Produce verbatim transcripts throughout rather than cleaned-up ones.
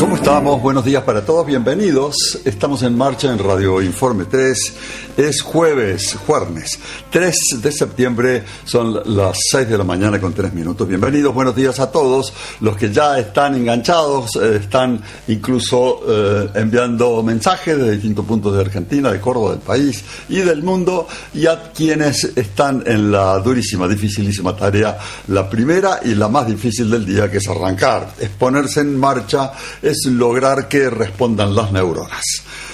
¿Cómo estamos? Buenos días para todos, bienvenidos. Estamos en marcha en Radio Informe tres. Es jueves, jueves, tres de septiembre, son las seis de la mañana con tres minutos. Bienvenidos, buenos días a todos. Los que ya están enganchados, eh, están incluso eh, enviando mensajes de distintos puntos de Argentina, de Córdoba, del país y del mundo. Y a quienes están en la durísima, dificilísima tarea, la primera y la más difícil del día, que es arrancar, es ponerse en marcha, es lograr que respondan las neuronas.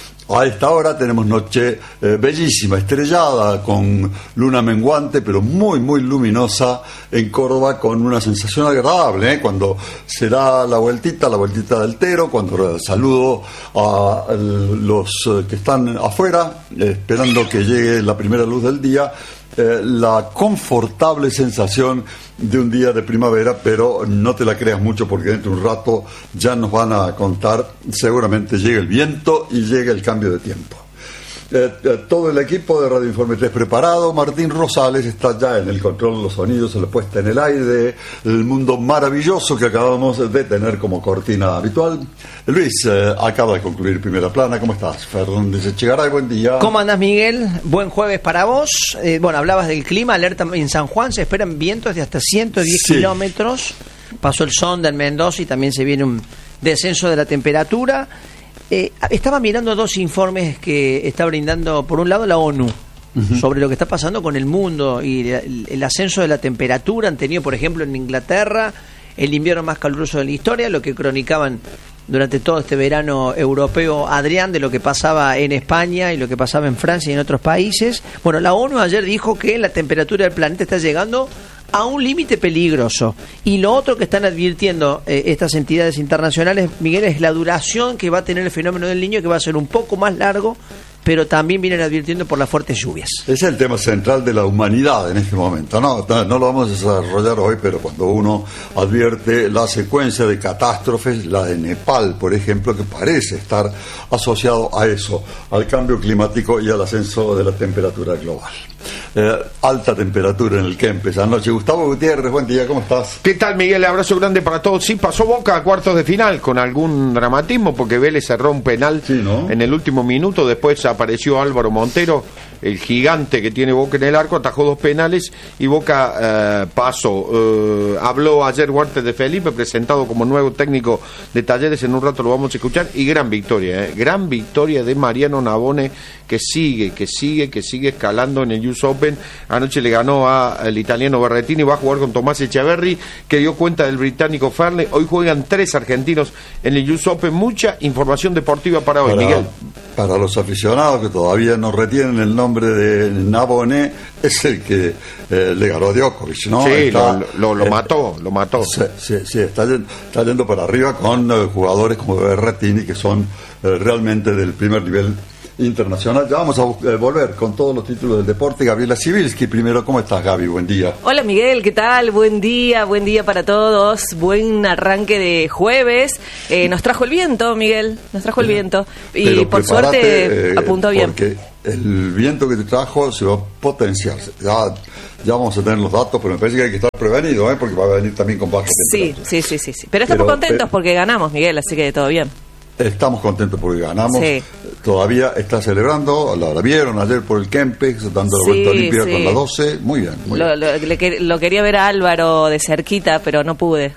A esta hora tenemos noche eh, bellísima, estrellada, con luna menguante, pero muy, muy luminosa en Córdoba, con una sensación agradable, ¿eh? Cuando se da la vueltita, la vueltita del Tero, cuando eh, saludo a, a los eh, que están afuera, eh, esperando que llegue la primera luz del día, eh, la confortable sensación de un día de primavera, pero no te la creas mucho porque dentro de un rato ya nos van a contar, seguramente llega el viento y llega el cambio de tiempo. Eh, eh, todo el equipo de Radio Informe tres preparado. Martín Rosales está ya en el control de los sonidos, en la puesta en el aire, el mundo maravilloso que acabamos de tener como cortina habitual. Luis, eh, acaba de concluir Primera Plana. ¿Cómo estás? Fernández Echegaray, buen día. ¿Cómo andás, Miguel? Buen jueves para vos. Eh, bueno, hablabas del clima, alerta en San Juan, se esperan vientos de hasta ciento diez sí. kilómetros. Pasó el sonda en Mendoza y también se viene un descenso de la temperatura. Eh, estaba mirando dos informes que está brindando, por un lado, la ONU, uh-huh. sobre lo que está pasando con el mundo y el, el ascenso de la temperatura. Han tenido, por ejemplo, en Inglaterra el invierno más caluroso de la historia, lo que cronicaban durante todo este verano europeo, Adrián, de lo que pasaba en España y lo que pasaba en Francia y en otros países. Bueno, la ONU ayer dijo que la temperatura del planeta está llegando a un límite peligroso. Y lo otro que están advirtiendo eh, estas entidades internacionales, Miguel, es la duración que va a tener el fenómeno del Niño, que va a ser un poco más largo, pero también vienen advirtiendo por las fuertes lluvias. Ese es el tema central de la humanidad en este momento. No, no, no lo vamos a desarrollar hoy, pero cuando uno advierte la secuencia de catástrofes, la de Nepal, por ejemplo, que parece estar asociado a eso, al cambio climático y al ascenso de la temperatura global. Eh, alta temperatura en el Kempes anoche. Gustavo Gutiérrez, buen día, ¿cómo estás? ¿Qué tal, Miguel? Abrazo grande para todos. Sí, pasó Boca a cuartos de final con algún dramatismo porque Vélez cerró un penal sí, ¿no? en el último minuto. Después apareció Álvaro Montero, el gigante que tiene Boca en el arco, atajó dos penales y Boca eh, pasó. Eh, habló ayer Huerta de Felipe, presentado como nuevo técnico de Talleres, en un rato lo vamos a escuchar, y gran victoria, eh, gran victoria de Mariano Navone, que sigue, que sigue, que sigue escalando en el U S Open. Anoche le ganó al italiano Berrettini, va a jugar con Tomás Echeverry, que dio cuenta del británico Ferle. Hoy juegan tres argentinos en el U S Open. Mucha información deportiva para hoy, para, Miguel. Para los aficionados que todavía no retienen el nombre de Navone, es el que eh, le ganó a Djokovic, ¿no? Sí, está, lo, lo, lo eh, mató, lo mató. Sí, sí, sí está, está yendo para arriba con eh, jugadores como Berrettini, que son eh, realmente del primer nivel internacional. Ya vamos a eh, volver con todos los títulos del deporte. Gabriela Sibilski, primero, ¿cómo estás, Gaby? Buen día. Hola, Miguel, ¿qué tal? Buen día, buen día para todos. Buen arranque de jueves. Eh, nos trajo el viento, Miguel, nos trajo el viento. Y Pero por suerte eh, apuntó bien. Porque el viento que te trajo se va a potenciar. Ya, ya vamos a tener los datos, pero me parece que hay que estar prevenido, ¿eh? Porque va a venir también con baja temperatura. Sí, sí, sí, sí, sí. Pero estamos pero, contentos pero, porque ganamos, Miguel, así que todo bien. Estamos contentos porque ganamos. Sí. Todavía está celebrando, la, la vieron ayer por el Kempes, dando la sí, vuelta olímpica sí. con la doce. Muy bien. Muy lo, bien. Lo, le, lo quería ver a Álvaro de cerquita, pero no pude.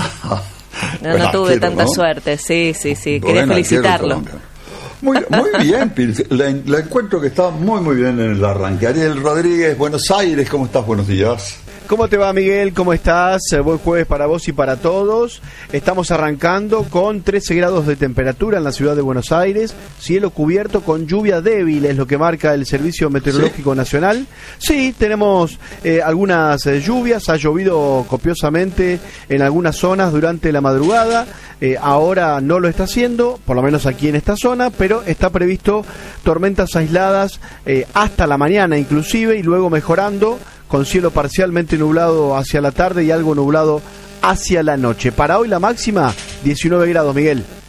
No, no tuve arquero, tanta ¿no? suerte. Sí, sí, sí. Buen quería felicitarlo. Muy, muy bien, la, la encuentro que está muy, muy bien en el arranque. Ariel Rodríguez, Buenos Aires, ¿cómo estás? Buenos días. ¿Cómo te va, Miguel? ¿Cómo estás? Buen jueves para vos y para todos. Estamos arrancando con trece grados de temperatura en la ciudad de Buenos Aires. Cielo cubierto con lluvia débil, es lo que marca el Servicio Meteorológico ¿Sí? Nacional. Sí, tenemos eh, algunas eh, lluvias. Ha llovido copiosamente en algunas zonas durante la madrugada. Eh, ahora no lo está haciendo, por lo menos aquí en esta zona, pero está previsto tormentas aisladas eh, hasta la mañana inclusive, y luego mejorando, con cielo parcialmente nublado hacia la tarde y algo nublado hacia la noche. Para hoy la máxima, diecinueve grados, Miguel.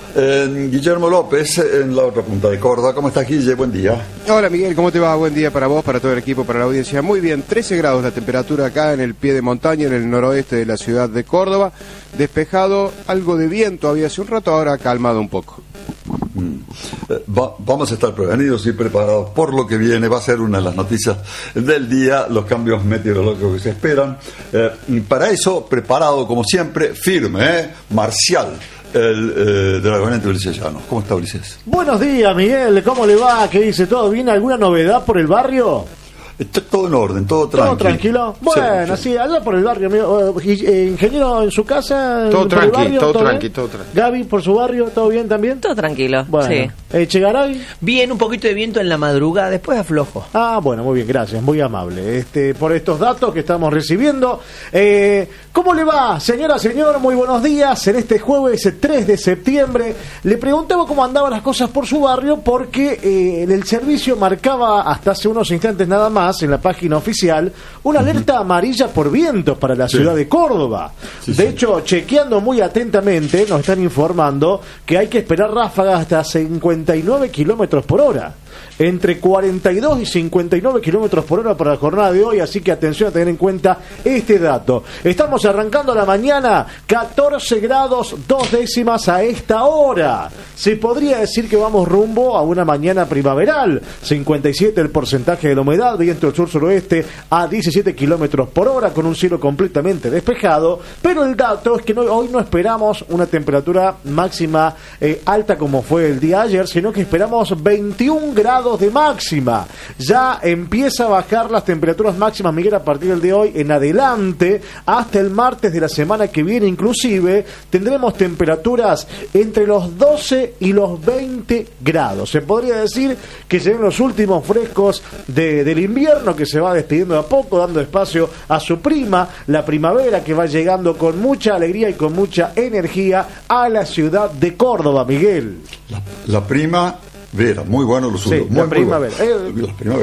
Eh, Guillermo López, en la otra punta de Córdoba. ¿Cómo estás, Guille? Buen día. Hola, Miguel, ¿cómo te va? Buen día para vos, para todo el equipo, para la audiencia. Muy bien, trece grados la temperatura acá en el pie de montaña, en el noroeste de la ciudad de Córdoba. Despejado, algo de viento había hace un rato, ahora ha calmado un poco. Mm. Eh, va, vamos a estar prevenidos y preparados por lo que viene. Va a ser una de las noticias del día, los cambios meteorológicos que se esperan. Eh, para eso, preparado como siempre, firme, ¿eh? Marcial. El eh, dragonete Ulises Llanos. ¿Cómo está, Ulises? Buenos días, Miguel. ¿Cómo le va? ¿Qué dice? ¿Todo bien? ¿Alguna novedad por el barrio? Está todo en orden, todo tranquilo. ¿Todo tranquilo? Bueno, sí, sí, allá por el barrio. Amigo. Eh, ingeniero en su casa. Todo tranquilo, barrio, todo, todo tranqui, todo tranquilo. Gaby, por su barrio, ¿todo bien también? Todo tranquilo, bueno. sí. Eh, Chegaray. Bien, un poquito de viento en la madrugada, después aflojo. Ah, bueno, muy bien, gracias, muy amable este por estos datos que estamos recibiendo. Eh, ¿Cómo le va, señora, señor? Muy buenos días. En este jueves tres de septiembre le preguntaba cómo andaban las cosas por su barrio porque eh, el servicio marcaba hasta hace unos instantes nada más en la página oficial una alerta uh-huh. amarilla por vientos para la sí. ciudad de Córdoba. Sí, de sí. hecho, chequeando muy atentamente, nos están informando que hay que esperar ráfagas hasta cincuenta y nueve kilómetros por hora. Entre cuarenta y dos y cincuenta y nueve kilómetros por hora para la jornada de hoy, así que atención a tener en cuenta este dato. Estamos arrancando la mañana, catorce grados, dos décimas a esta hora. Se podría decir que vamos rumbo a una mañana primaveral. cincuenta y siete el porcentaje de la humedad, viento del sur-suroeste a diecisiete kilómetros por hora, con un cielo completamente despejado. Pero el dato es que no, hoy no esperamos una temperatura máxima eh, alta como fue el día ayer, sino que esperamos veintiún grados de máxima. Ya empieza a bajar las temperaturas máximas, Miguel, a partir del de hoy en adelante hasta el martes de la semana que viene. Inclusive tendremos temperaturas entre los doce y los veinte grados. Se podría decir que serán los últimos frescos de, del invierno, que se va despidiendo de a poco, dando espacio a su prima, la primavera, que va llegando con mucha alegría y con mucha energía a la ciudad de Córdoba, Miguel. La, la prima Vera, muy bueno lo suyo. Sí, la primavera. Bueno. Eh, primavera.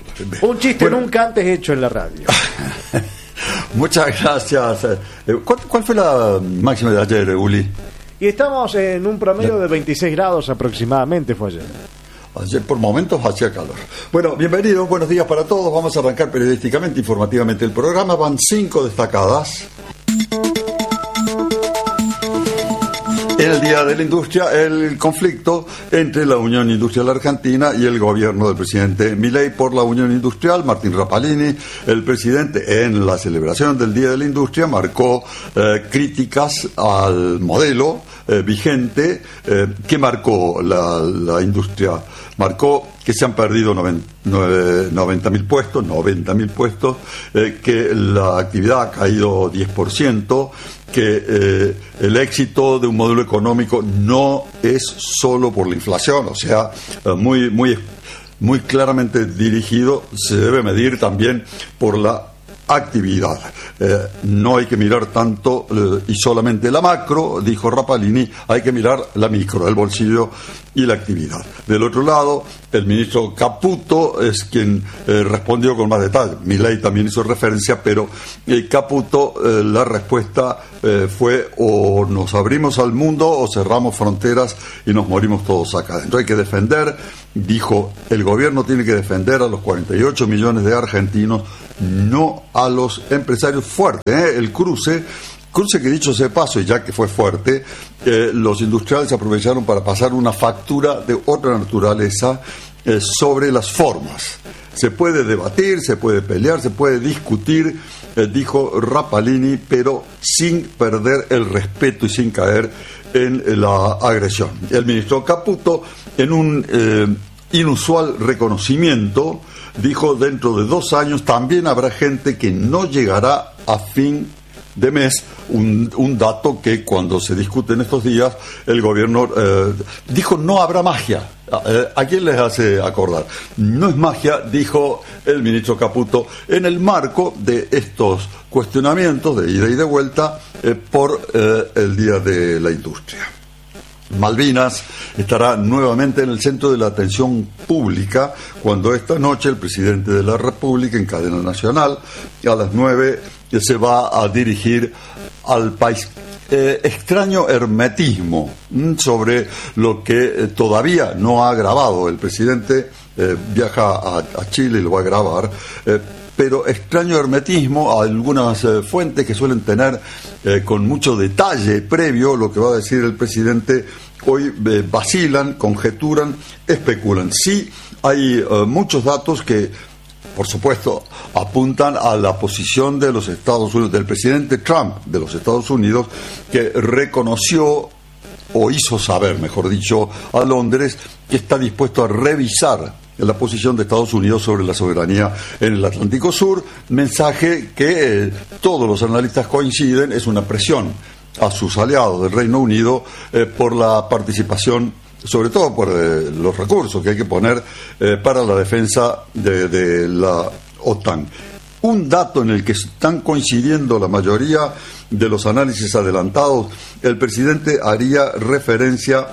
Un chiste bueno. nunca antes hecho en la radio. Muchas gracias. ¿Cuál, ¿Cuál fue la máxima de ayer, Uli? Y estamos en un promedio de veintiséis grados aproximadamente, fue ayer. Ayer por momentos hacía calor. Bueno, bienvenidos, buenos días para todos. Vamos a arrancar periodísticamente, informativamente el programa. Van cinco destacadas. En el Día de la Industria, el conflicto entre la Unión Industrial Argentina y el gobierno del presidente Milei por la Unión Industrial. Martín Rapalini, el presidente, en la celebración del Día de la Industria, marcó eh, críticas al modelo eh, vigente eh, que marcó la, la industria. Marcó que se han perdido noventa mil puestos, noventa mil puestos, eh, que la actividad ha caído diez por ciento, que eh, el éxito de un modelo económico no es solo por la inflación, o sea, eh, muy, muy, muy claramente dirigido, se debe medir también por la actividad. Eh, no hay que mirar tanto eh, y solamente la macro, dijo Rapalini, hay que mirar la micro, el bolsillo y la actividad. Del otro lado, el ministro Caputo es quien eh, respondió con más detalle. Milei también hizo referencia, pero eh, Caputo, eh, la respuesta eh, fue o nos abrimos al mundo o cerramos fronteras y nos morimos todos acá adentro. Hay que defender, dijo, el gobierno tiene que defender a los cuarenta y ocho millones de argentinos, no a los empresarios fuertes. ¿eh? El cruce, cruce que dicho sea paso, y ya que fue fuerte, eh, los industriales aprovecharon para pasar una factura de otra naturaleza eh, sobre las formas. Se puede debatir, se puede pelear, se puede discutir, eh, dijo Rapalini, pero sin perder el respeto y sin caer en la agresión. El ministro Caputo, en un eh, inusual reconocimiento, dijo, dentro de dos años también habrá gente que no llegará a fin de mes, un, un dato que cuando se discute en estos días, el gobierno eh, dijo no habrá magia. Eh, ¿A quién les hace acordar? No es magia, dijo el ministro Caputo, en el marco de estos cuestionamientos de ida y de vuelta eh, por eh, el Día de la Industria. Malvinas estará nuevamente en el centro de la atención pública cuando esta noche el presidente de la República, en cadena nacional, a las nueve se va a dirigir al país. eh, extraño hermetismo mm, sobre lo que eh, todavía no ha grabado. El presidente eh, viaja a, a Chile y lo va a grabar, eh, pero extraño hermetismo a algunas eh, fuentes que suelen tener eh, con mucho detalle previo lo que va a decir el presidente. Hoy eh, vacilan, conjeturan, especulan. Sí, hay eh, muchos datos que, por supuesto, apuntan a la posición de los Estados Unidos, del presidente Trump de los Estados Unidos, que reconoció o hizo saber, mejor dicho, a Londres que está dispuesto a revisar la posición de Estados Unidos sobre la soberanía en el Atlántico Sur, mensaje que eh, todos los analistas coinciden, es una presión a sus aliados del Reino Unido eh, por la participación, sobre todo por eh, los recursos que hay que poner eh, para la defensa de, de la OTAN. Un dato en el que están coincidiendo la mayoría de los análisis adelantados, el presidente haría referencia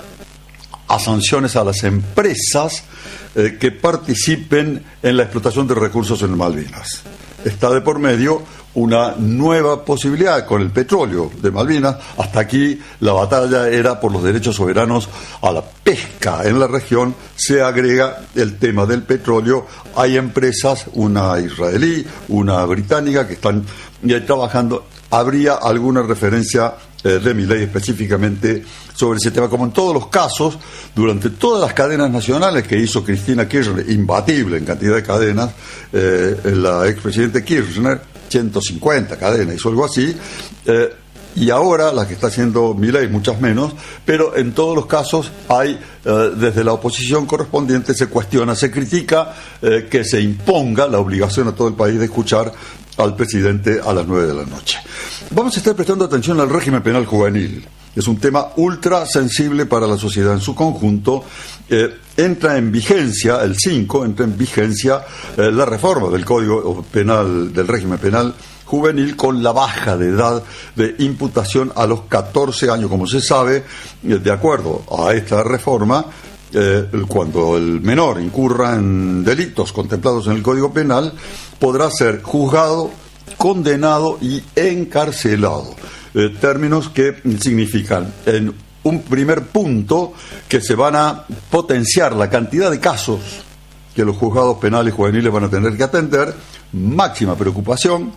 a sanciones a las empresas eh, que participen en la explotación de recursos en Malvinas. Está de por medio una nueva posibilidad con el petróleo de Malvinas. Hasta aquí la batalla era por los derechos soberanos a la pesca en la región. Se agrega el tema del petróleo. Hay empresas, una israelí, una británica, que están ya trabajando. Habría alguna referencia eh, de Milei específicamente sobre ese tema, como en todos los casos, durante todas las cadenas nacionales que hizo Cristina Kirchner, imbatible en cantidad de cadenas, eh, la expresidente Kirchner, ciento cincuenta cadenas, hizo algo así, eh, y ahora la que está haciendo Milei, muchas menos, pero en todos los casos hay, eh, desde la oposición correspondiente, se cuestiona, se critica eh, que se imponga la obligación a todo el país de escuchar al presidente a las nueve de la noche. Vamos a estar prestando atención al régimen penal juvenil. Es un tema ultra sensible para la sociedad en su conjunto. Eh, entra en vigencia, el cinco, entra en vigencia eh, la reforma del Código Penal, del régimen penal juvenil, con la baja de edad de imputación a los catorce años. Como se sabe, eh, de acuerdo a esta reforma, eh, cuando el menor incurra en delitos contemplados en el Código Penal, podrá ser juzgado, condenado y encarcelado. Eh, términos que significan, en un primer punto, que se van a potenciar la cantidad de casos que los juzgados penales juveniles van a tener que atender, máxima preocupación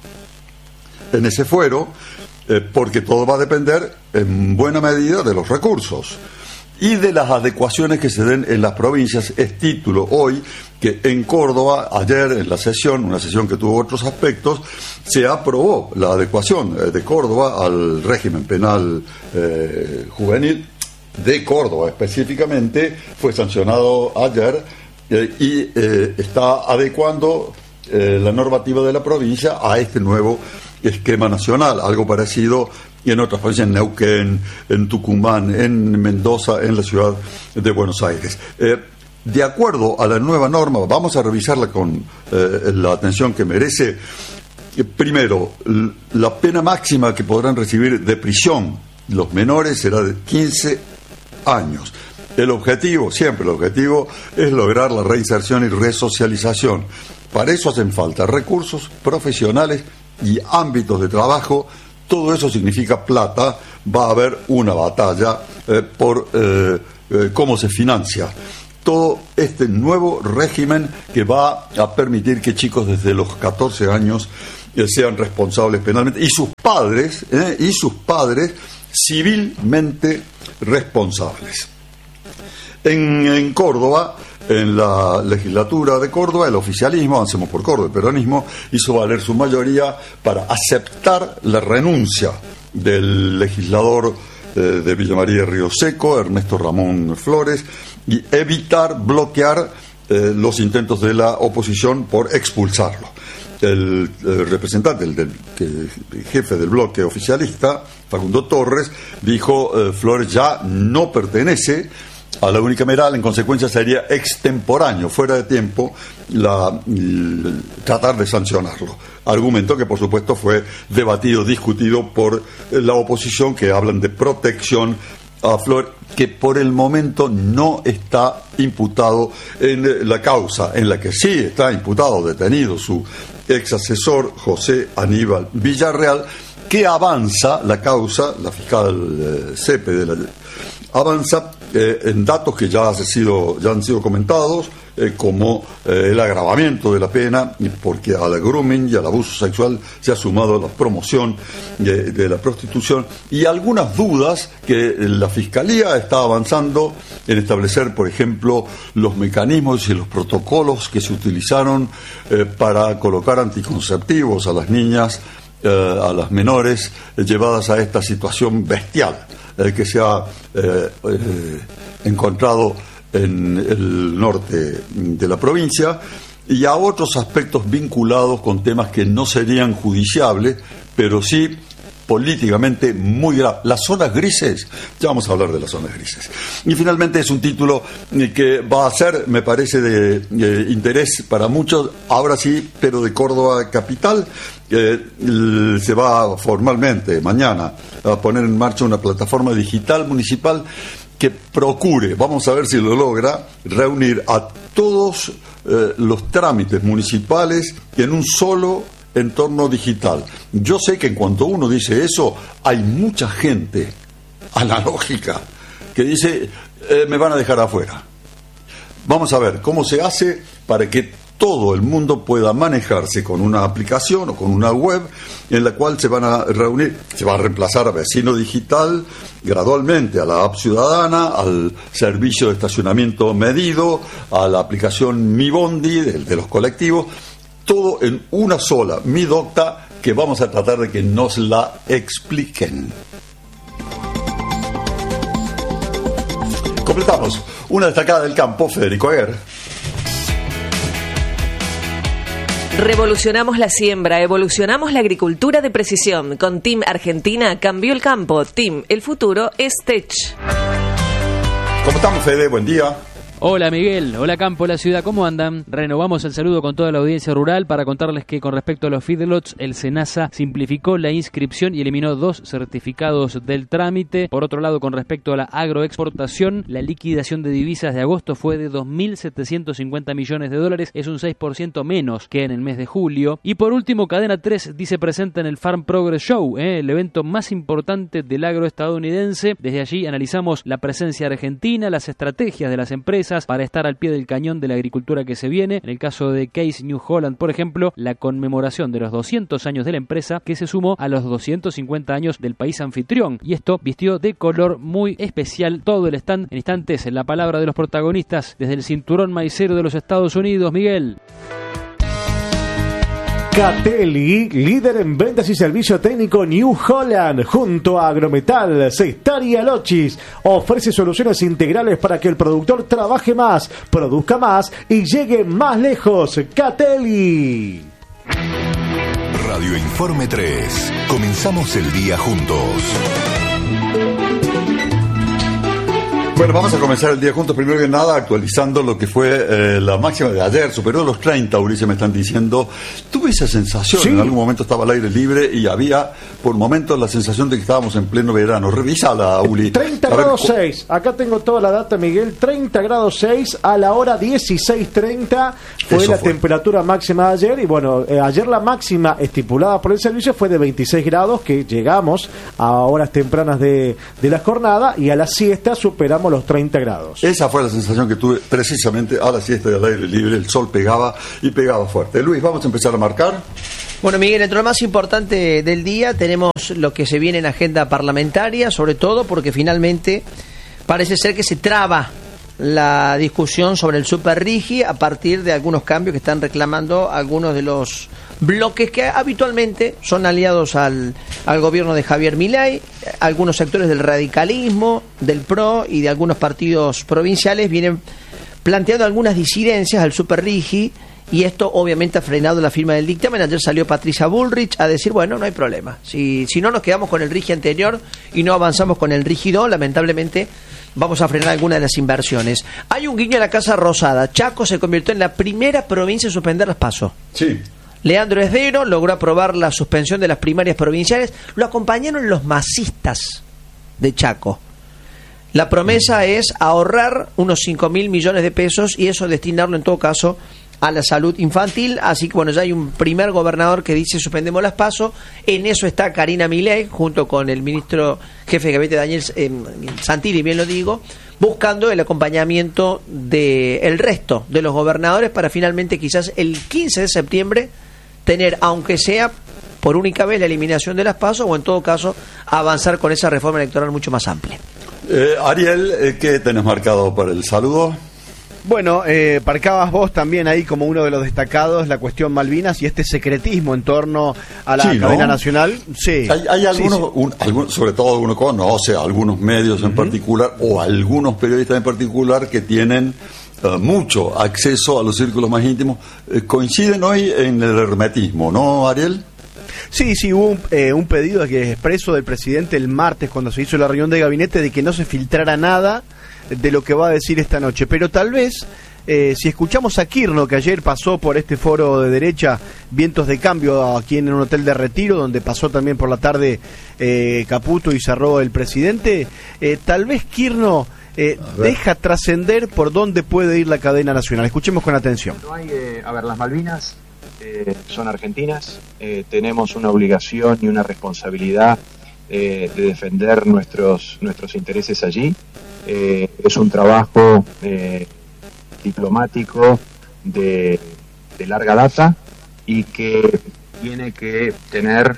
en ese fuero, eh, porque todo va a depender en buena medida de los recursos y de las adecuaciones que se den en las provincias. Es título hoy que en Córdoba, ayer en la sesión, una sesión que tuvo otros aspectos, se aprobó la adecuación eh, de Córdoba al régimen penal eh, juvenil de Córdoba específicamente. Fue sancionado ayer eh, y eh, está adecuando eh, la normativa de la provincia a este nuevo esquema nacional. Algo parecido y en otras provincias, en Neuquén, en Tucumán, en Mendoza, en la ciudad de Buenos Aires. Eh, de acuerdo a la nueva norma, vamos a revisarla con eh, la atención que merece. Eh, primero, l- la pena máxima que podrán recibir de prisión los menores será de quince años. El objetivo, siempre el objetivo, es lograr la reinserción y resocialización. Para eso hacen falta recursos profesionales y ámbitos de trabajo. Todo eso significa plata. Va a haber una batalla eh, por eh, eh, cómo se financia todo este nuevo régimen que va a permitir que chicos desde los catorce años eh, sean responsables penalmente y sus padres eh, y sus padres civilmente responsables. En, en Córdoba, en la legislatura de Córdoba, el oficialismo, Avancemos por Córdoba, el peronismo, hizo valer su mayoría para aceptar la renuncia del legislador eh, de Villa María de Río Seco, Ernesto Ramón Flores, y evitar bloquear eh, los intentos de la oposición por expulsarlo. El, el representante, el, del, que, el jefe del bloque oficialista, Facundo Torres, dijo eh, Flores ya no pertenece a la unicameral, en consecuencia sería extemporáneo, fuera de tiempo, la, el, tratar de sancionarlo. Argumento que por supuesto fue debatido, discutido por la oposición, que hablan de protección a Flores, que por el momento no está imputado en la causa, en la que sí está imputado, detenido, su ex asesor José Aníbal Villarreal, que avanza la causa, la fiscal eh, Cepe de la, avanza eh, en datos que ya, ha sido, ya han sido comentados, eh, como eh, el agravamiento de la pena, porque al grooming y al abuso sexual se ha sumado la promoción de, de la prostitución, y algunas dudas que la Fiscalía está avanzando en establecer, por ejemplo, los mecanismos y los protocolos que se utilizaron eh, para colocar anticonceptivos a las niñas, eh, a las menores, eh, llevadas a esta situación bestial eh, que se ha eh, eh, encontrado en el norte de la provincia, y a otros aspectos vinculados con temas que no serían judiciables, pero sí políticamente muy graves. Las zonas grises, ya vamos a hablar de las zonas grises. Y finalmente es un título que va a ser, me parece, de, de interés para muchos, ahora sí, pero de Córdoba capital. Eh, se va formalmente mañana a poner en marcha una plataforma digital municipal que procure, vamos a ver si lo logra, reunir a todos eh, los trámites municipales en un solo entorno digital. Yo sé que en cuanto uno dice eso, hay mucha gente analógica que dice, eh, me van a dejar afuera. Vamos a ver cómo se hace para que todo el mundo pueda manejarse con una aplicación o con una web en la cual se van a reunir, se va a reemplazar a Vecino Digital gradualmente, a la app ciudadana, al servicio de estacionamiento medido, a la aplicación Mi Bondi de, de los colectivos, todo en una sola Mi Docta, que vamos a tratar de que nos la expliquen. Completamos una destacada del campo, Federico Aguer. Revolucionamos la siembra, evolucionamos la agricultura de precisión. Con Team Argentina cambió el campo. Team, el futuro es Tech. ¿Cómo estamos, Fede? Buen día. Hola Miguel, hola Campo, la ciudad, ¿cómo andan? Renovamos el saludo con toda la audiencia rural para contarles que con respecto a los feedlots, el SENASA simplificó la inscripción y eliminó dos certificados del trámite. Por otro lado, con respecto a la agroexportación, la liquidación de divisas de agosto fue de dos mil setecientos cincuenta millones de dólares, es un seis por ciento menos que en el mes de julio. Y por último, Cadena tres dice presente en el Farm Progress Show, ¿eh? el evento más importante del agro estadounidense. Desde allí analizamos la presencia argentina, las estrategias de las empresas para estar al pie del cañón de la agricultura que se viene. En el caso de Case New Holland, por ejemplo, la conmemoración de los doscientos años de la empresa, que se sumó a los doscientos cincuenta años del país anfitrión, y esto vistió de color muy especial todo el stand. En instantes, la palabra de los protagonistas desde el cinturón maicero de los Estados Unidos. Miguel. Catelli, líder en ventas y servicio técnico New Holland, junto a Agrometal, Sestari y Alochis, ofrece soluciones integrales para que el productor trabaje más, produzca más y llegue más lejos. Catelli. Radio Informe tres. Comenzamos el día juntos. Bueno, vamos a comenzar el día juntos, primero que nada actualizando lo que fue eh, la máxima de ayer, superó los treinta, Ulises, me están diciendo. Tuve esa sensación, sí. En algún momento estaba al aire libre y había por momentos la sensación de que estábamos en pleno verano. Revísala, Uli. treinta grados seis, acá tengo toda la data, Miguel, treinta grados seis a la hora dieciséis treinta fue Eso la fue. temperatura máxima de ayer, y bueno, eh, ayer la máxima estipulada por el servicio fue de veintiséis grados, que llegamos a horas tempranas de, de la jornada, y a la siesta superamos los treinta grados. Esa fue la sensación que tuve precisamente a la siesta del aire libre. El sol pegaba y pegaba fuerte. Luis, vamos a empezar a marcar. Bueno, Miguel, entre lo más importante del día tenemos lo que se viene en agenda parlamentaria, sobre todo porque finalmente parece ser que se traba la discusión sobre el Super Rigi a partir de algunos cambios que están reclamando algunos de los bloques que habitualmente son aliados al, al gobierno de Javier Milei. Algunos sectores del radicalismo, del P R O y de algunos partidos provinciales vienen planteando algunas disidencias al Super Rigi, y esto obviamente ha frenado la firma del dictamen. Ayer salió Patricia Bullrich a decir, bueno, no hay problema, si, si no nos quedamos con el Rigi anterior y no avanzamos con el Rigi dos, lamentablemente vamos a frenar alguna de las inversiones. Hay un guiño a la Casa Rosada. Chaco se convirtió en la primera provincia en suspender las PASO. Sí. Leandro Esdero logró aprobar la suspensión de las primarias provinciales. Lo acompañaron los masistas de Chaco. La promesa es ahorrar unos cinco mil millones de pesos y eso destinarlo en todo caso a la salud infantil, así que bueno, ya hay un primer gobernador que dice suspendemos las PASO. En eso está Karina Milei junto con el ministro jefe de gabinete Daniel eh, Santilli, bien lo digo, buscando el acompañamiento de el resto de los gobernadores para finalmente quizás el quince de septiembre tener, aunque sea por única vez, la eliminación de las PASO, o en todo caso avanzar con esa reforma electoral mucho más amplia. eh, Ariel, eh, ¿qué tenés marcado para el saludo? Bueno, eh, marcabas vos también ahí como uno de los destacados la cuestión Malvinas y este secretismo en torno a la sí, ¿no? cadena nacional. Sí. Hay, hay algunos, sí, sí. Un, algún, sobre todo uno conoce, algunos medios en uh-huh. particular, o algunos periodistas en particular que tienen uh, mucho acceso a los círculos más íntimos. Eh, coinciden hoy en el hermetismo, ¿no, Ariel? Sí, sí, hubo un, eh, un pedido que expreso del presidente el martes cuando se hizo la reunión de gabinete de que no se filtrara nada de lo que va a decir esta noche, pero tal vez eh, si escuchamos a Kirchner, que ayer pasó por este foro de derecha Vientos de Cambio aquí en un hotel de Retiro, donde pasó también por la tarde eh, Caputo y cerró el presidente, eh, tal vez Kirchner eh, deja trascender por dónde puede ir la cadena nacional. Escuchemos con atención. No hay, eh, a ver, las Malvinas eh, son argentinas, eh, tenemos una obligación y una responsabilidad eh, de defender nuestros nuestros intereses allí. Eh, es un trabajo eh, diplomático de, de larga data y que tiene que tener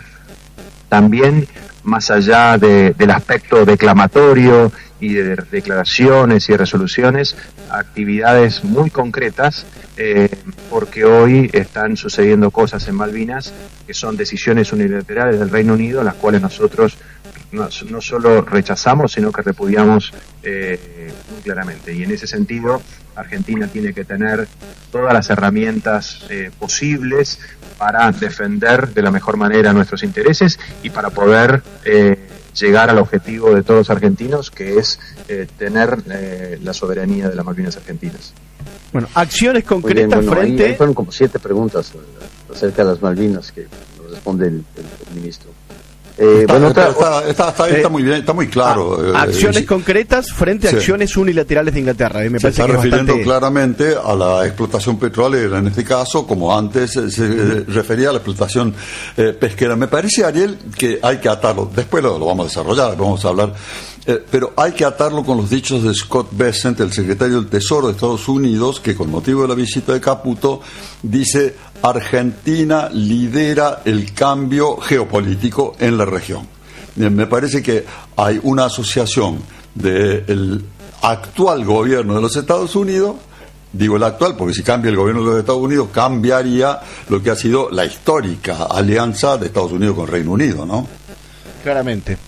también, más allá de, del aspecto declamatorio y de declaraciones y resoluciones, actividades muy concretas, eh, porque hoy están sucediendo cosas en Malvinas que son decisiones unilaterales del Reino Unido, las cuales nosotros no, no solo rechazamos, sino que repudiamos eh, muy claramente. Y en ese sentido, Argentina tiene que tener todas las herramientas eh, posibles para defender de la mejor manera nuestros intereses y para poder eh, llegar al objetivo de todos los argentinos, que es eh, tener eh, la soberanía de las Malvinas argentinas. Bueno, acciones concretas bien, bueno, frente... Ahí, ahí fueron como siete preguntas acerca de las Malvinas que nos responde el, el, el ministro. Eh, está, bueno, está, otra, está, está, está, está muy bien, está muy claro. A, acciones eh, concretas frente a sí. acciones unilaterales de Inglaterra. Y me se parece está que refiriendo bastante... claramente a la explotación petrolera, en este caso, como antes se, se uh-huh. refería a la explotación eh, pesquera. Me parece, Ariel, que hay que atarlo. Después lo, lo vamos a desarrollar, vamos a hablar. Eh, pero hay que atarlo con los dichos de Scott Bessent, el secretario del Tesoro de Estados Unidos, que con motivo de la visita de Caputo dice: Argentina lidera el cambio geopolítico en la región. Me parece que hay una asociación del actual gobierno de los Estados Unidos, digo el actual porque si cambia el gobierno de los Estados Unidos cambiaría lo que ha sido la histórica alianza de Estados Unidos con Reino Unido, ¿no? Claramente.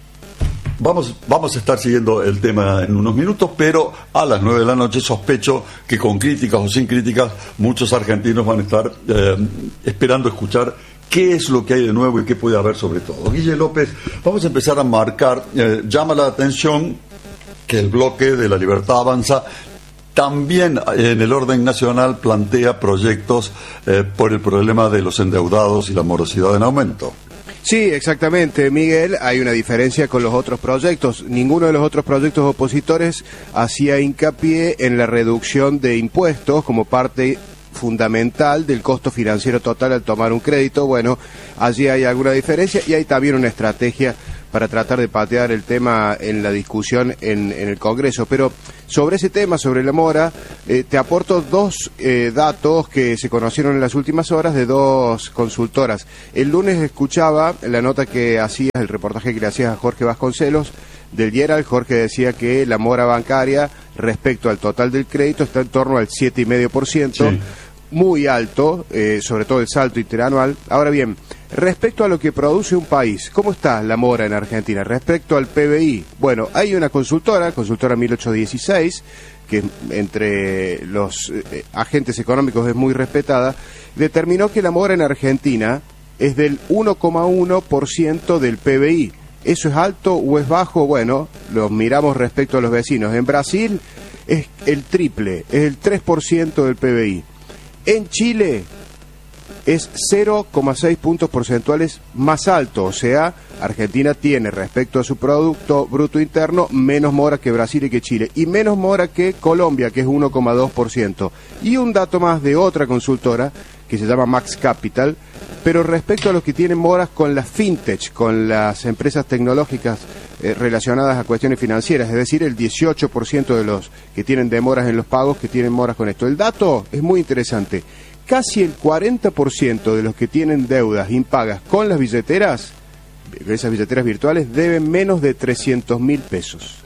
Vamos, vamos a estar siguiendo el tema en unos minutos, pero a las nueve de la noche sospecho que con críticas o sin críticas muchos argentinos van a estar eh, esperando escuchar qué es lo que hay de nuevo y qué puede haber sobre todo. Guille López, vamos a empezar a marcar, eh, llama la atención que el bloque de La Libertad Avanza también en el orden nacional plantea proyectos eh, por el problema de los endeudados y la morosidad en aumento. Sí, exactamente, Miguel. Hay una diferencia con los otros proyectos. Ninguno de los otros proyectos opositores hacía hincapié en la reducción de impuestos como parte fundamental del costo financiero total al tomar un crédito. Bueno, allí hay alguna diferencia y hay también una estrategia para tratar de patear el tema en la discusión en, en el Congreso. Pero sobre ese tema, sobre la mora, eh, te aporto dos eh, datos que se conocieron en las últimas horas de dos consultoras. El lunes escuchaba la nota que hacías, el reportaje que le hacías a Jorge Vasconcelos del Yeral. Jorge decía que la mora bancaria respecto al total del crédito está en torno al siete coma cinco por ciento. Sí. Muy alto, eh, sobre todo el salto interanual. Ahora bien, respecto a lo que produce un país, ¿cómo está la mora en Argentina? Respecto al P B I, bueno, hay una consultora, consultora mil ochocientos dieciséis, que entre los eh, agentes económicos es muy respetada, determinó que la mora en Argentina es del uno coma uno por ciento del P B I. ¿Eso es alto o es bajo? Bueno, lo miramos respecto a los vecinos. En Brasil es el triple, es el tres por ciento del P B I. En Chile es cero coma seis puntos porcentuales más alto, o sea, Argentina tiene respecto a su Producto Bruto Interno menos mora que Brasil y que Chile, y menos mora que Colombia, que es uno coma dos por ciento. Y un dato más de otra consultora, que se llama Max Capital, pero respecto a los que tienen moras con las fintech, con las empresas tecnológicas eh, relacionadas a cuestiones financieras, es decir, el dieciocho por ciento de los que tienen demoras en los pagos, que tienen moras con esto. El dato es muy interesante. Casi el cuarenta por ciento de los que tienen deudas impagas con las billeteras, esas billeteras virtuales, deben menos de trescientos mil pesos.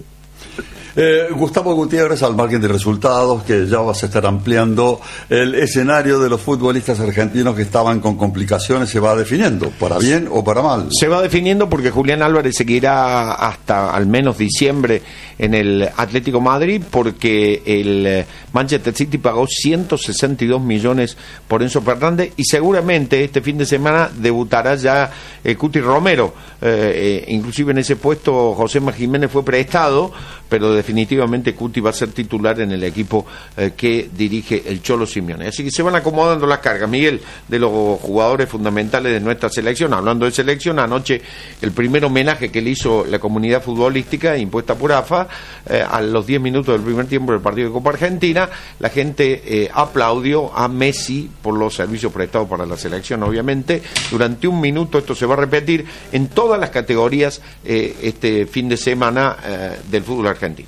Eh, Gustavo Gutiérrez, al margen de resultados, que ya vas a estar ampliando, el escenario de los futbolistas argentinos que estaban con complicaciones se va definiendo, para bien o para mal. Se va definiendo porque Julián Álvarez seguirá hasta al menos diciembre en el Atlético Madrid, porque el Manchester City pagó ciento sesenta y dos millones por Enzo Fernández, y seguramente este fin de semana debutará ya eh, Cuti Romero. Eh, eh, inclusive en ese puesto Joséma Jiménez fue prestado, pero definitivamente Cuti va a ser titular en el equipo eh, que dirige el Cholo Simeone. Así que se van acomodando las cargas, Miguel, de los jugadores fundamentales de nuestra selección. Hablando de selección, anoche el primer homenaje que le hizo la comunidad futbolística impuesta por A F A, eh, a los diez minutos del primer tiempo del partido de Copa Argentina, la gente eh, aplaudió a Messi por los servicios prestados para la selección, obviamente. Durante un minuto esto se va a repetir en todas las categorías eh, este fin de semana eh, del fútbol argentino.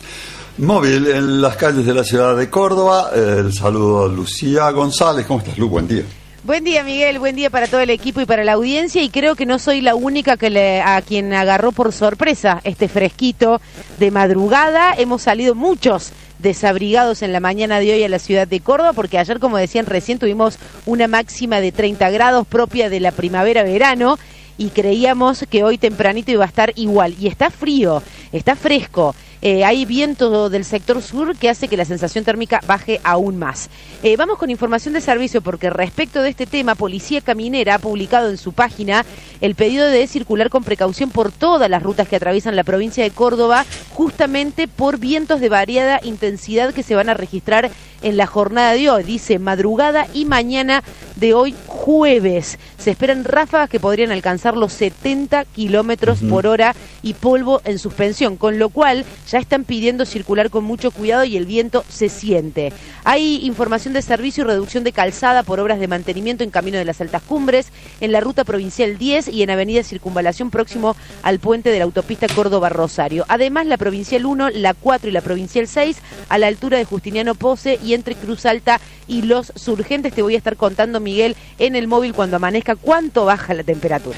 Móvil en las calles de la ciudad de Córdoba. El saludo a Lucía González. ¿Cómo estás, Lu? Buen día. Buen día, Miguel, buen día para todo el equipo y para la audiencia, y creo que no soy la única que le, a quien agarró por sorpresa este fresquito de madrugada. Hemos salido muchos desabrigados en la mañana de hoy a la ciudad de Córdoba, porque ayer, como decían recién, tuvimos una máxima de treinta grados propia de la primavera-verano, y creíamos que hoy tempranito iba a estar igual. Y está frío, está fresco. Eh, hay viento del sector sur que hace que la sensación térmica baje aún más. Eh, vamos con información de servicio, porque respecto de este tema, Policía Caminera ha publicado en su página el pedido de circular con precaución por todas las rutas que atraviesan la provincia de Córdoba, justamente por vientos de variada intensidad que se van a registrar en la jornada de hoy. Dice madrugada y mañana de hoy jueves. Se esperan ráfagas que podrían alcanzar los setenta kilómetros uh-huh. por hora y polvo en suspensión, con lo cual ya están pidiendo circular con mucho cuidado y el viento se siente. Hay información de servicio y reducción de calzada por obras de mantenimiento en Camino de las Altas Cumbres, en la Ruta Provincial diez y en Avenida Circunvalación próximo al puente de la autopista Córdoba-Rosario. Además, la Provincial uno, la cuatro y la Provincial seis a la altura de Justiniano Pose y entre Cruz Alta y Los Surgentes. Te voy a estar contando, Miguel, en el móvil cuando amanezca cuánto baja la temperatura.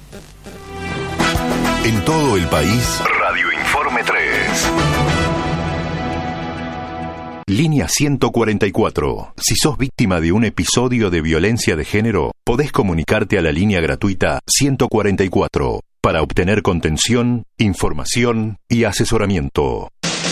En todo el país, Radio Informe tres. Línea ciento cuarenta y cuatro. Si sos víctima de un episodio de violencia de género, podés comunicarte a la línea gratuita ciento cuarenta y cuatro para obtener contención, información y asesoramiento.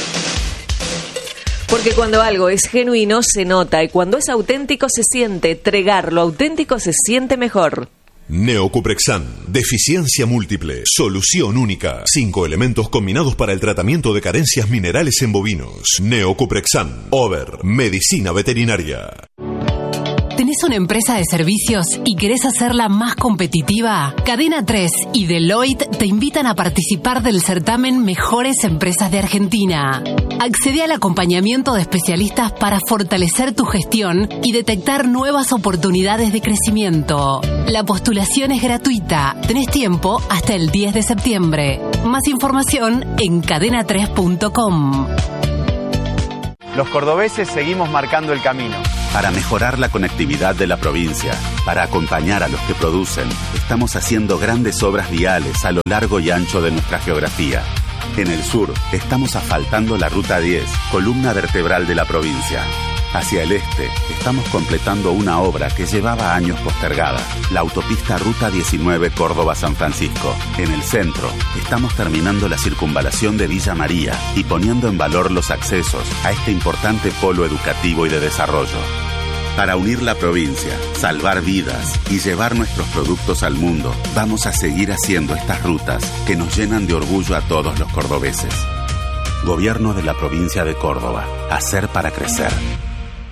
Porque cuando algo es genuino se nota, y cuando es auténtico se siente. Tregar, lo auténtico se siente mejor. Neocuprexan, deficiencia múltiple, solución única. Cinco elementos combinados para el tratamiento de carencias minerales en bovinos. Neocuprexan, Over, medicina veterinaria. ¿Tenés una empresa de servicios y querés hacerla más competitiva? Cadena tres y Deloitte te invitan a participar del certamen Mejores Empresas de Argentina. Accede al acompañamiento de especialistas para fortalecer tu gestión y detectar nuevas oportunidades de crecimiento. La postulación es gratuita. Tenés tiempo hasta el diez de septiembre. Más información en cadena tres punto com. Los cordobeses seguimos marcando el camino. Para mejorar la conectividad de la provincia, para acompañar a los que producen, estamos haciendo grandes obras viales a lo largo y ancho de nuestra geografía. En el sur, estamos asfaltando la Ruta diez, columna vertebral de la provincia. Hacia el este, estamos completando una obra que llevaba años postergada, la autopista Ruta diecinueve Córdoba-San Francisco. En el centro, estamos terminando la circunvalación de Villa María y poniendo en valor los accesos a este importante polo educativo y de desarrollo. Para unir la provincia, salvar vidas y llevar nuestros productos al mundo, vamos a seguir haciendo estas rutas que nos llenan de orgullo a todos los cordobeses. Gobierno de la provincia de Córdoba. Hacer para crecer.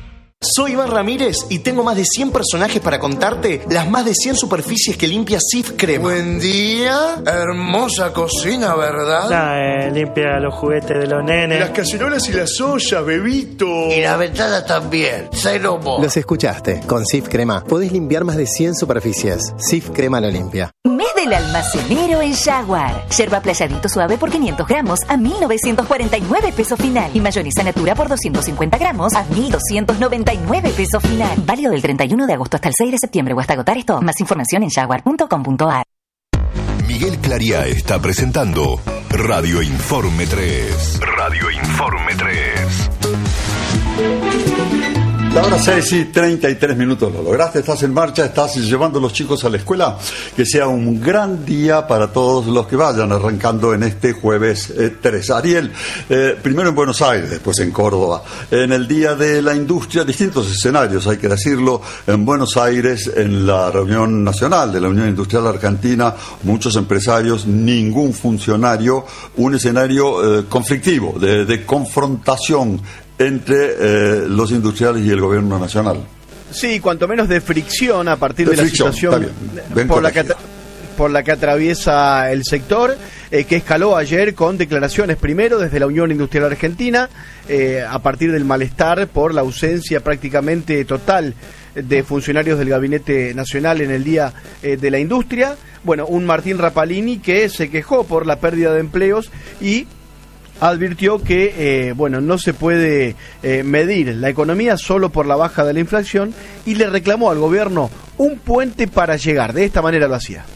Soy Iván Ramírez y tengo más de cien personajes para contarte las más de cien superficies que limpia Cif Crema. Buen día, hermosa cocina, ¿verdad? No, eh, limpia los juguetes de los nenes. Las cacerolas y las ollas, bebito. Y la ventana también, cero mo. Los escuchaste, con Cif Crema podés limpiar más de cien superficies. Cif Crema lo limpia. Mes del almacenero en Jaguar. Yerba playadito suave por quinientos gramos a mil novecientos cuarenta y nueve pesos final. Y mayonesa natura por doscientos cincuenta gramos a mil doscientos noventa y nueve pesos final. Válido del treinta y uno de agosto hasta el seis de septiembre o hasta agotar esto. Más información en jaguar punto com punto a r. Miguel Clariá está presentando Radio Informe tres. Radio Informe tres. La hora seis y treinta y tres minutos, lo lograste, estás en marcha, estás llevando a los chicos a la escuela. Que sea un gran día para todos los que vayan arrancando en este jueves eh, tres. Ariel, eh, primero en Buenos Aires, después en Córdoba. En el Día de la Industria, distintos escenarios, hay que decirlo. En Buenos Aires, en la reunión nacional de la Unión Industrial Argentina, muchos empresarios, ningún funcionario, un escenario eh, conflictivo, de, de confrontación entre eh, los industriales y el gobierno nacional. Sí, cuanto menos de fricción a partir de, de la fricción, situación por la, que por la que atraviesa el sector, eh, que escaló ayer con declaraciones primero desde la Unión Industrial Argentina, eh, a partir del malestar por la ausencia prácticamente total de funcionarios del Gabinete Nacional en el Día eh, de la Industria. Bueno, un Martín Rapalini que se quejó por la pérdida de empleos y advirtió que eh, bueno, no se puede eh, medir la economía solo por la baja de la inflación y le reclamó al gobierno un puente para llegar. De esta manera lo hacía.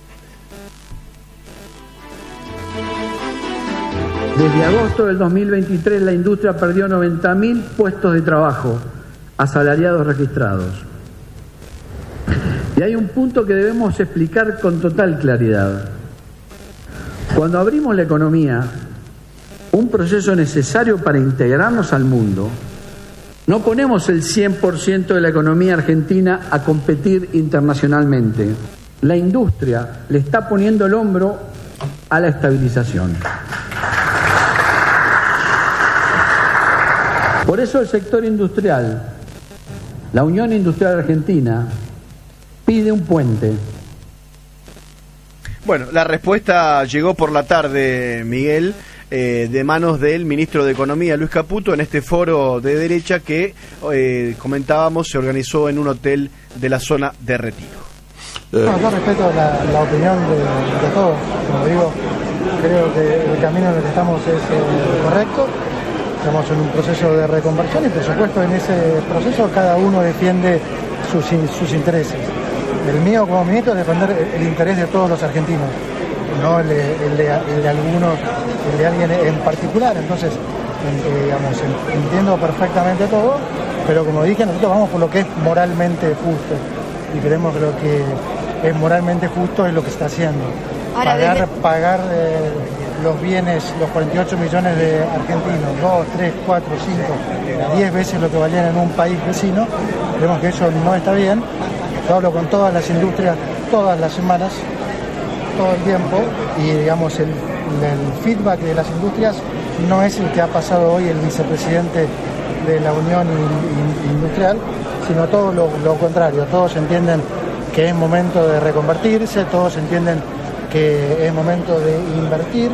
Desde agosto del dos mil veintitrés la industria perdió noventa mil puestos de trabajo asalariados registrados. Y hay un punto que debemos explicar con total claridad. Cuando abrimos la economía, un proceso necesario para integrarnos al mundo, no ponemos el cien por ciento de la economía argentina a competir internacionalmente. La industria le está poniendo el hombro a la estabilización. Por eso el sector industrial, la Unión Industrial Argentina, pide un puente. Bueno, la respuesta llegó por la tarde, Miguel, eh, de manos del ministro de Economía, Luis Caputo, en este foro de derecha que eh, comentábamos se organizó en un hotel de la zona de Retiro. No, yo respeto la, la opinión de, de todos, como digo, creo que el camino en el que estamos es eh, correcto, estamos en un proceso de reconversión y por supuesto en ese proceso cada uno defiende sus, sus intereses. El mío como ministro es defender el interés de todos los argentinos, no el de, el de, el de algunos, el de alguien en particular. Entonces, eh, digamos, entiendo perfectamente todo, pero como dije, nosotros vamos por lo que es moralmente justo y creemos que lo que es moralmente justo es lo que se está haciendo. Ahora, pagar desde... pagar eh, los bienes, los cuarenta y ocho millones de argentinos, dos, tres, cuatro, cinco, diez veces lo que valían en un país vecino, creemos que eso no está bien. Yo hablo con todas las industrias todas las semanas, todo el tiempo, y digamos el, el feedback de las industrias no es el que ha pasado hoy el vicepresidente de la Unión Industrial, sino todo lo, lo contrario. Todos entienden que es momento de reconvertirse, todos entienden que es momento de invertir.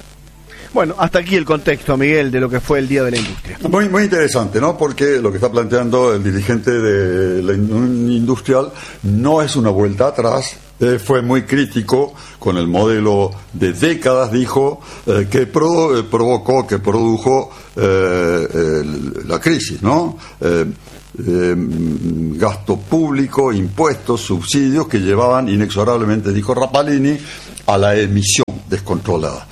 Bueno, hasta aquí el contexto, Miguel, de lo que fue el Día de la Industria. Muy, muy interesante, ¿no? Porque lo que está planteando el dirigente de la industrial no es una vuelta atrás. Eh, fue muy crítico con el modelo de décadas, dijo, eh, que pro, eh, provocó, que produjo eh, el, la crisis, ¿no? Eh, eh, gasto público, impuestos, subsidios que llevaban inexorablemente, dijo Rapalini, a la emisión descontrolada.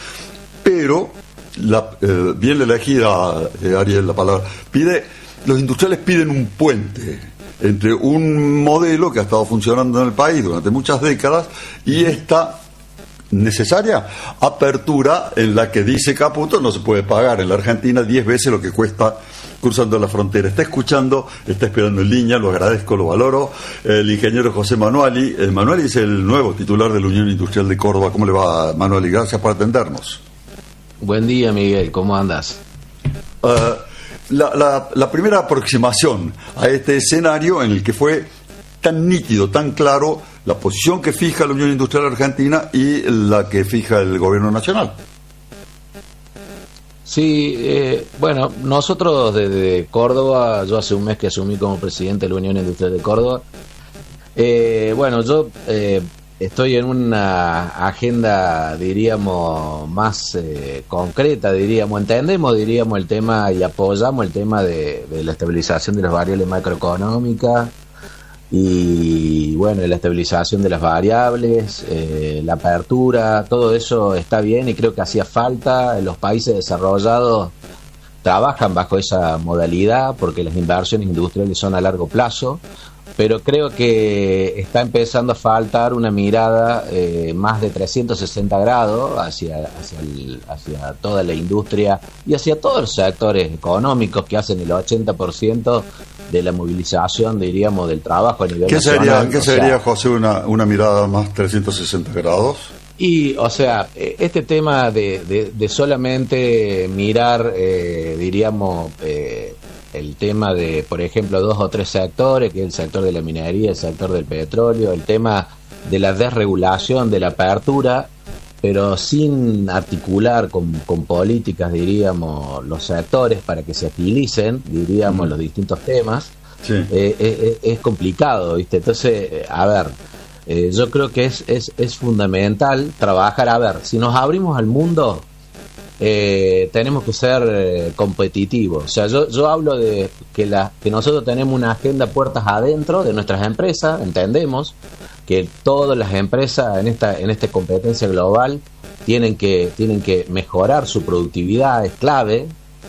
Pero, la, eh, bien elegida, eh, Ariel, la palabra, pide, los industriales piden un puente entre un modelo que ha estado funcionando en el país durante muchas décadas y esta necesaria apertura en la que dice Caputo no se puede pagar en la Argentina diez veces lo que cuesta cruzando la frontera. Está escuchando, está esperando en línea, lo agradezco, lo valoro, el ingeniero José Manuali. El Manuali es el nuevo titular de la Unión Industrial de Córdoba. ¿Cómo le va, Manuali? Gracias por atendernos. Buen día, Miguel, ¿cómo andas? Uh, la, la, la primera aproximación a este escenario en el que fue tan nítido, tan claro la posición que fija la Unión Industrial Argentina y la que fija el gobierno nacional. Sí, eh, bueno, nosotros desde Córdoba, yo hace un mes que asumí como presidente de la Unión Industrial de Córdoba, eh, bueno, yo eh, estoy en una agenda, diríamos, más eh, concreta, diríamos, entendemos, diríamos, el tema y apoyamos el tema de, de la estabilización de las variables macroeconómicas y, bueno, la estabilización de las variables, eh, la apertura, todo eso está bien y creo que hacía falta. Los países desarrollados trabajan bajo esa modalidad porque las inversiones industriales son a largo plazo, pero creo que está empezando a faltar una mirada eh, más de trescientos sesenta grados hacia, hacia, el, hacia toda la industria y hacia todos los sectores económicos que hacen el ochenta por ciento de la movilización, diríamos, del trabajo a nivel ¿Qué nacional. Sería, ¿Qué o sería, sea, José, una, una mirada más trescientos sesenta grados? Y, o sea, este tema de, de, de solamente mirar, eh, diríamos, eh, el tema de, por ejemplo, dos o tres sectores, que es el sector de la minería, el sector del petróleo, el tema de la desregulación, de la apertura, pero sin articular con, con políticas, diríamos, los sectores para que se agilicen, diríamos, mm. los distintos temas, sí. eh, eh, es complicado, ¿viste? Entonces, a ver, eh, yo creo que es, es, es fundamental trabajar, a ver, si nos abrimos al mundo, eh, tenemos que ser eh, competitivos. O sea, yo, yo hablo de que, la, que nosotros tenemos una agenda puertas adentro de nuestras empresas, entendemos que todas las empresas en esta en esta competencia global tienen que tienen que mejorar su productividad, es clave,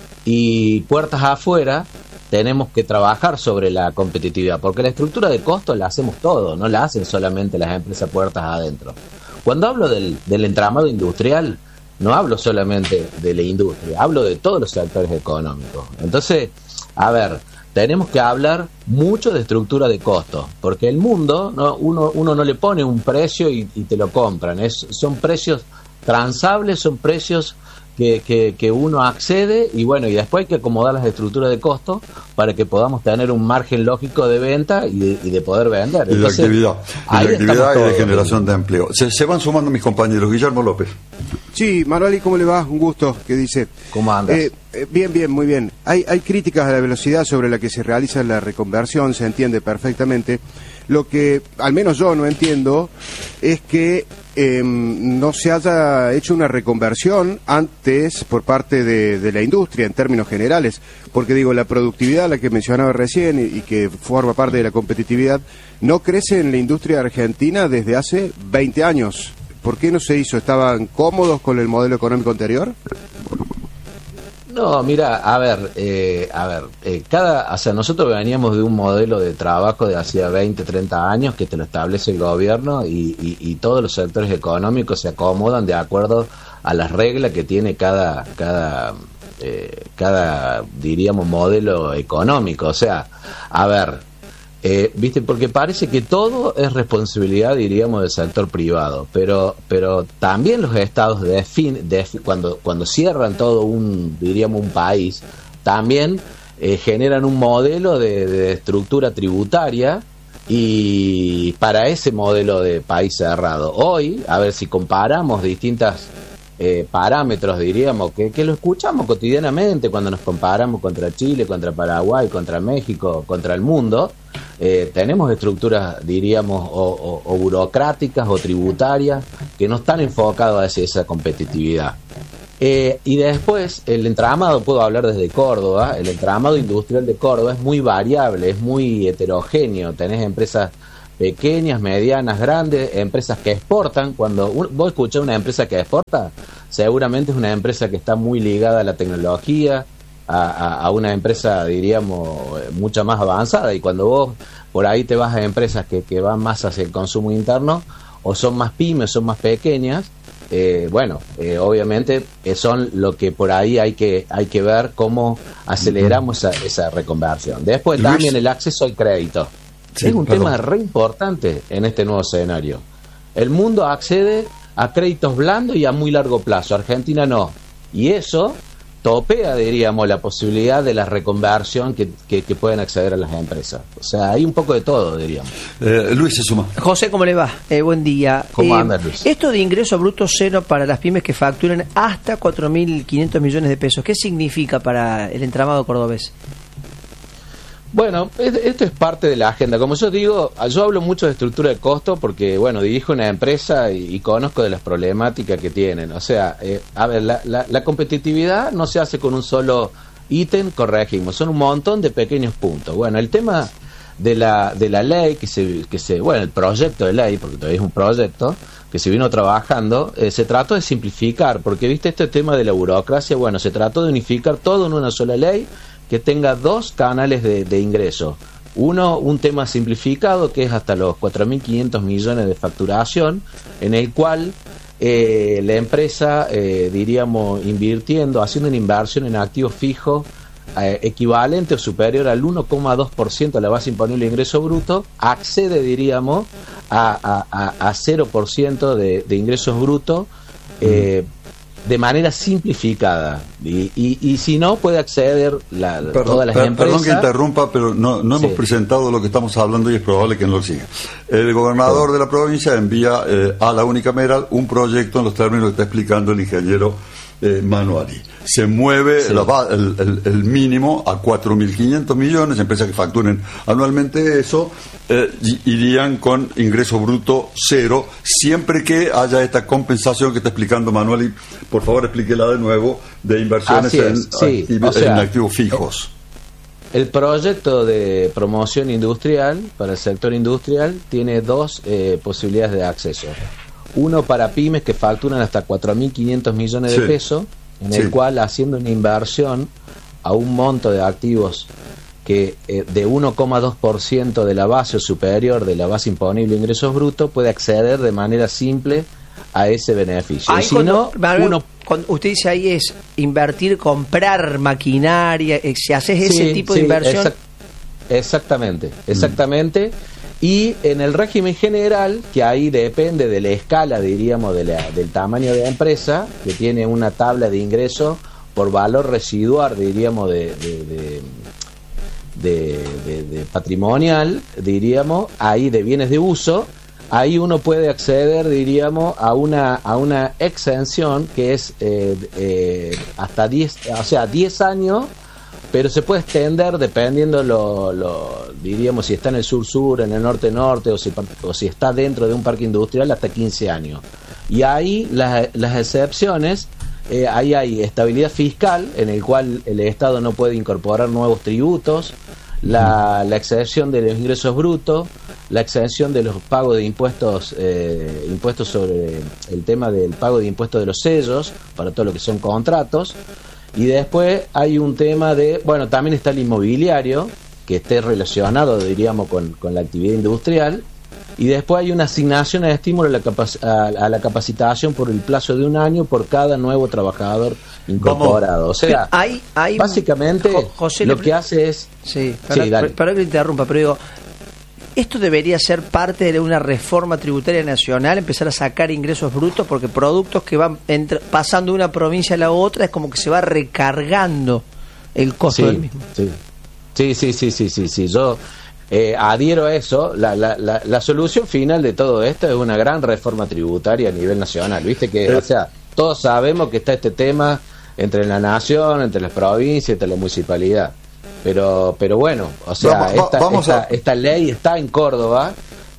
y puertas afuera tenemos que trabajar sobre la competitividad, porque la estructura de costos la hacemos todos, no la hacen solamente las empresas puertas adentro. Cuando hablo del, del entramado industrial, no hablo solamente de la industria, hablo de todos los sectores económicos. Entonces, a ver, tenemos que hablar mucho de estructura de costos, porque el mundo, ¿no? uno, uno no le pone un precio y, y te lo compran, es, son precios transables, son precios que, que, que uno accede y bueno, y después hay que acomodar las estructuras de costos para que podamos tener un margen lógico de venta y de, y de poder vender. Y Entonces, de actividad, y, de, actividad y de generación de empleo. Se, se van sumando mis compañeros. Guillermo López. Sí, Manuel, ¿cómo le va? Un gusto, que dice. ¿Cómo andas? Eh, eh, bien, bien, muy bien. Hay, hay críticas a la velocidad sobre la que se realiza la reconversión, se entiende perfectamente. Lo que al menos yo no entiendo es que eh, no se haya hecho una reconversión antes por parte de, de la industria en términos generales, porque digo, la productividad, la que mencionaba recién y, y que forma parte de la competitividad, no crece en la industria argentina desde hace veinte años. ¿Por qué no se hizo? ¿Estaban cómodos con el modelo económico anterior? No, mira, a ver, eh, a ver, eh, cada, o sea, nosotros veníamos de un modelo de trabajo de hacía veinte, treinta años que te lo establece el gobierno y, y, y todos los sectores económicos se acomodan de acuerdo a las reglas que tiene cada, cada, eh, cada, diríamos, modelo económico. O sea, a ver, Eh, viste, porque parece que todo es responsabilidad, diríamos, del sector privado, pero pero también los estados defin, defi, cuando cuando cierran todo un, diríamos, un país, también eh, generan un modelo de, de estructura tributaria y para ese modelo de país cerrado. Hoy, a ver si comparamos distintas eh, parámetros, diríamos, que, que lo escuchamos cotidianamente cuando nos comparamos contra Chile, contra Paraguay, contra México, contra el mundo. Eh, tenemos estructuras, diríamos, o, o, o burocráticas o tributarias que no están enfocadas hacia esa competitividad. Eh, y después, el entramado, puedo hablar desde Córdoba, el entramado industrial de Córdoba es muy variable, es muy heterogéneo. Tenés empresas pequeñas, medianas, grandes, empresas que exportan. Cuando un, vos escuchás una empresa que exporta, seguramente es una empresa que está muy ligada a la tecnología, A, a, a una empresa, diríamos, mucha más avanzada, y cuando vos por ahí te vas a empresas que, que van más hacia el consumo interno, o son más pymes, son más pequeñas, eh, bueno, eh, obviamente eh, son lo que por ahí hay que hay que ver cómo aceleramos esa, esa reconversión. Después Luis, también el acceso al crédito. Sí, es un perdón. tema re importante en este nuevo escenario. El mundo accede a créditos blandos y a muy largo plazo, Argentina no. Y eso topea, diríamos, la posibilidad de la reconversión que, que, que pueden acceder a las empresas. O sea, hay un poco de todo, diríamos. Eh, Luis se suma. José, ¿cómo le va? Eh, buen día. ¿Cómo eh, anda, Luis? Esto de ingreso bruto cero para las pymes que facturan hasta cuatro mil quinientos millones de pesos, ¿qué significa para el entramado cordobés? Bueno, esto es parte de la agenda. Como yo digo, yo hablo mucho de estructura de costo porque, bueno, dirijo una empresa y, y conozco de las problemáticas que tienen. O sea, eh, a ver, la, la, la competitividad no se hace con un solo ítem, corregimos, son un montón de pequeños puntos. Bueno, el tema de la de la ley, que se, que se bueno, el proyecto de ley, porque todavía es un proyecto, que se vino trabajando, eh, se trató de simplificar, porque, viste, este tema de la burocracia, bueno, se trató de unificar todo en una sola ley, que tenga dos canales de, de ingreso. Uno, un tema simplificado, que es hasta los cuatro mil quinientos millones de facturación, en el cual eh, la empresa, eh, diríamos, invirtiendo, haciendo una inversión en activos fijos eh, equivalente o superior al uno coma dos por ciento de la base imponible de ingreso bruto, accede, diríamos, a, a, a cero por ciento de, de ingresos brutos, eh, mm. de manera simplificada, y, y, y si no puede acceder la, perdón, todas las per, empresas. Perdón que interrumpa, pero no, no hemos sí. presentado lo que estamos hablando y es probable que no lo siga. El gobernador sí. de la provincia envía eh, a la unicameral un proyecto en los términos que está explicando el ingeniero eh, Manuali. Se mueve sí. la, el, el, el mínimo a cuatro mil quinientos millones, empresas que facturen anualmente eso, eh, irían con ingreso bruto cero, siempre que haya esta compensación que está explicando Manuali. Por favor, explíquela de nuevo, de inversiones en, sí. activ o sea, en activos fijos. El proyecto de promoción industrial para el sector industrial tiene dos eh, posibilidades de acceso. Uno para pymes que facturan hasta cuatro mil quinientos millones de sí. pesos, en el sí. cual, haciendo una inversión a un monto de activos que eh, de uno coma dos por ciento de la base o superior de la base imponible de ingresos brutos, puede acceder de manera simple a ese beneficio. Ahí y si cuando, no, uno, cuando usted dice ahí es invertir, comprar maquinaria, eh, si haces ese sí, tipo sí, de inversión. Exact, exactamente, exactamente. Mm. Y en el régimen general, que ahí depende de la escala, diríamos, de la, del tamaño de la empresa, que tiene una tabla de ingreso por valor residual, diríamos, de, de, de, de, de, de patrimonial, diríamos, ahí de bienes de uso, ahí uno puede acceder, diríamos, a una a una exención que es eh, eh, hasta diez, o sea, diez años, pero se puede extender dependiendo lo, lo diríamos, si está en el sur-sur, en el norte-norte, o si, o si está dentro de un parque industrial, hasta quince años. Y ahí las, las excepciones, eh, ahí hay estabilidad fiscal, en el cual el Estado no puede incorporar nuevos tributos, la, la exención de los ingresos brutos, la exención de los pagos de impuestos, eh, impuestos sobre el tema del pago de impuestos de los sellos, para todo lo que son contratos. Y después hay un tema de, bueno, también está el inmobiliario, que esté relacionado, diríamos, con, con la actividad industrial. Y después hay una asignación de estímulo a la, capac a, a la capacitación por el plazo de un año por cada nuevo trabajador incorporado. Vamos. O sea, hay, hay, básicamente José, lo que hace es... Sí, para, sí, para, para que le interrumpa, pero digo, ¿esto debería ser parte de una reforma tributaria nacional, empezar a sacar ingresos brutos? Porque productos que van entre, pasando de una provincia a la otra es como que se va recargando el costo sí, del mismo. Sí, sí, sí, sí, sí, sí, sí. Yo eh, adhiero a eso. La, la, la, la solución final de todo esto es una gran reforma tributaria a nivel nacional. Viste que, eh. o sea, todos sabemos que está este tema entre la nación, entre las provincias, entre la municipalidad. Pero pero bueno, o sea, vamos, esta, vamos esta, a... esta ley está en Córdoba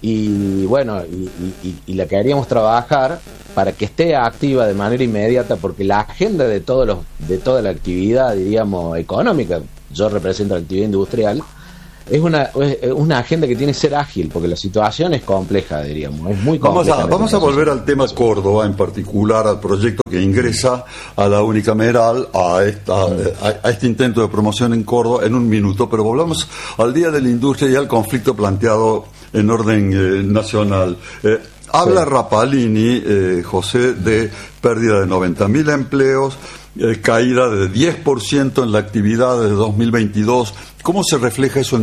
y bueno, y, y, y la queríamos trabajar para que esté activa de manera inmediata, porque la agenda de todos los de toda la actividad, diríamos, económica, yo represento la actividad industrial, es una es una agenda que tiene que ser ágil, porque la situación es compleja, diríamos, es muy compleja. Vamos a, vamos a volver al tema Córdoba, en particular al proyecto que ingresa a la unicameral, a, esta, a, a este intento de promoción en Córdoba, en un minuto, pero volvamos al Día de la Industria y al conflicto planteado en orden eh, nacional. Eh, habla sí. Rapalini, eh, José, de pérdida de noventa mil empleos, eh, caída de diez por ciento en la actividad de dos mil veintidós. ¿Cómo se refleja eso en